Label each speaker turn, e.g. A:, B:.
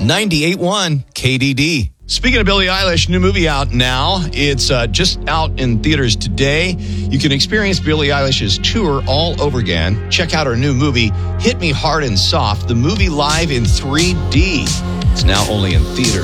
A: 98.1 KDD. Speaking of Billie Eilish, new movie out now. It's just out in theaters today. You can experience Billie Eilish's tour all over again. Check out her new movie, Hit Me Hard and Soft, the movie live in 3D. It's now only in theaters.